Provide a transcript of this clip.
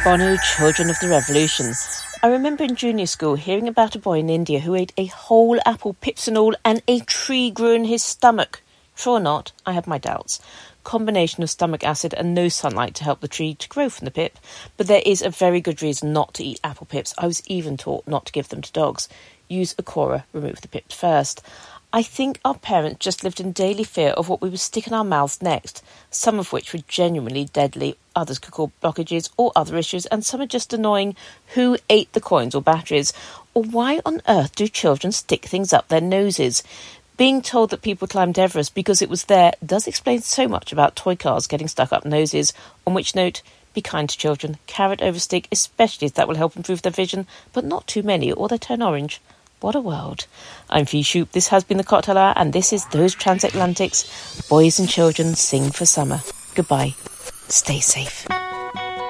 Bono, Children of the Revolution. I remember in junior school hearing about a boy in India who ate a whole apple, pips and all, and a tree grew in his stomach. True or not, I have my doubts. Combination of stomach acid and no sunlight to help the tree to grow from the pip. But there is a very good reason not to eat apple pips. I was even taught not to give them to dogs. Use a corer, remove the pips first. I think our parents just lived in daily fear of what we would stick in our mouths next, some of which were genuinely deadly, others could cause blockages or other issues, and some are just annoying. Who ate the coins or batteries? Or why on earth do children stick things up their noses? Being told that people climbed Everest because it was there does explain so much about toy cars getting stuck up noses, on which note, be kind to children, carrot over stick, especially if that will help improve their vision, but not too many or they turn orange. What a world. I'm Fee Shoop, this has been the Cocktail Hour, and this is Those Transatlantics. Boys and children sing for summer. Goodbye. Stay safe.